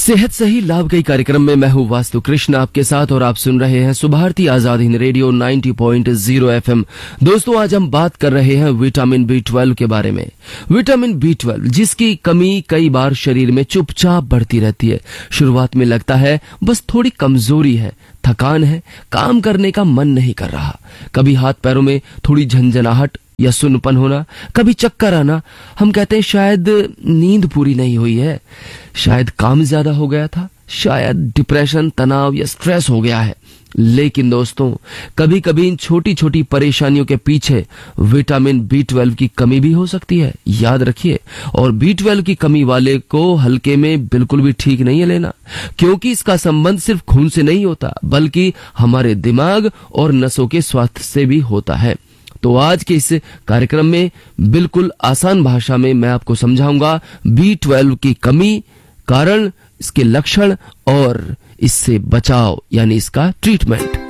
सेहत सही लाभकारी कार्यक्रम में मैं हूं वास्तु कृष्ण आपके साथ और आप सुन रहे हैं सुभारती आजाद हिंद रेडियो 90.0 एफएम। दोस्तों, आज हम बात कर रहे हैं विटामिन B12 के बारे में। विटामिन B12 जिसकी कमी कई बार शरीर में चुपचाप बढ़ती रहती है। शुरुआत में लगता है बस थोड़ी कमजोरी है, थकान है, काम करने का मन नहीं कर रहा। कभी हाथ पैरों में थोड़ी झंझनाहट या सुन्नपन होना, कभी चक्कर आना। हम कहते हैं शायद नींद पूरी नहीं हुई है, शायद काम ज्यादा हो गया था, शायद डिप्रेशन, तनाव या स्ट्रेस हो गया है। लेकिन दोस्तों, कभी कभी इन छोटी छोटी परेशानियों के पीछे विटामिन B12 की कमी भी हो सकती है, याद रखिए। और B12 की कमी वाले को हल्के में बिल्कुल भी ठीक नहीं है लेना, क्योंकि इसका संबंध सिर्फ खून से नहीं होता, बल्कि हमारे दिमाग और नसों के स्वास्थ्य से भी होता है। तो आज के इस कार्यक्रम में बिल्कुल आसान भाषा में मैं आपको समझाऊंगा B12 की कमी, कारण, इसके लक्षण और इससे बचाव यानी इसका ट्रीटमेंट।